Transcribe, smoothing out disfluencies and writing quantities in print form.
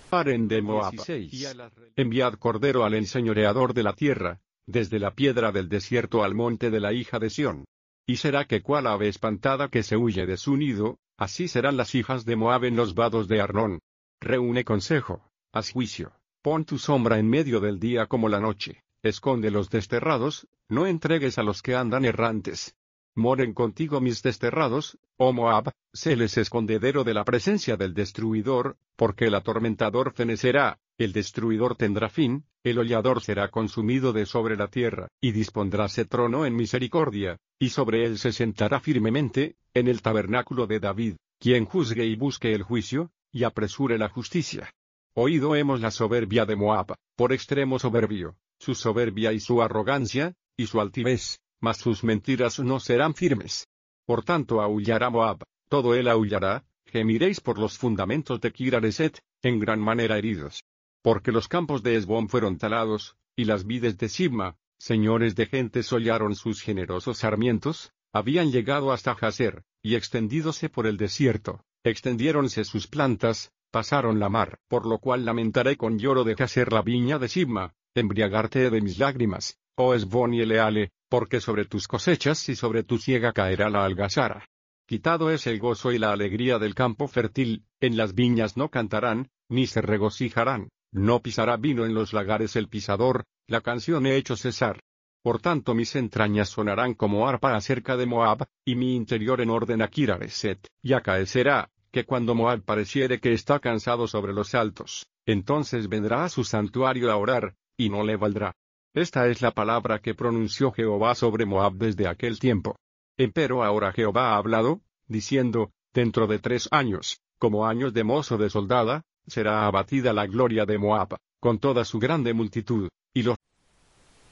Paren de Moab. 16. Enviad cordero al enseñoreador de la tierra, desde la piedra del desierto al monte de la hija de Sión. Y será que cual ave espantada que se huye de su nido, así serán las hijas de Moab en los vados de Arnón. Reúne consejo, haz juicio, pon tu sombra en medio del día como la noche, esconde los desterrados, no entregues a los que andan errantes. Moren contigo mis desterrados, oh Moab, séles escondedero de la presencia del destruidor, porque el atormentador fenecerá, el destruidor tendrá fin, el hollador será consumido de sobre la tierra, y dispondráse trono en misericordia, y sobre él se sentará firmemente, en el tabernáculo de David, quien juzgue y busque el juicio, y apresure la justicia. Oído hemos la soberbia de Moab, por extremo soberbio, su soberbia y su arrogancia, y su altivez, mas sus mentiras no serán firmes. Por tanto aullará Moab, todo él aullará, gemiréis por los fundamentos de Kirareset, en gran manera heridos. Porque los campos de Hesbón fueron talados, y las vides de Sibma, señores de gentes hollaron sus generosos sarmientos, habían llegado hasta Jazer, y extendídose por el desierto, extendiéronse sus plantas, pasaron la mar, por lo cual lamentaré con lloro de Jazer la viña de Sibma, embriagarte he de mis lágrimas, oh Hesbón y Eleale, porque sobre tus cosechas y sobre tu siega caerá la algazara. Quitado es el gozo y la alegría del campo fértil, en las viñas no cantarán, ni se regocijarán, no pisará vino en los lagares el pisador, la canción he hecho cesar. Por tanto mis entrañas sonarán como arpa acerca de Moab, y mi interior en orden a Kirareset, y acaecerá, que cuando Moab pareciere que está cansado sobre los altos, entonces vendrá a su santuario a orar, y no le valdrá. Esta es la palabra que pronunció Jehová sobre Moab desde aquel tiempo. Empero ahora Jehová ha hablado, diciendo, dentro de 3 años, como años de mozo de soldada, será abatida la gloria de Moab, con toda su grande multitud, y los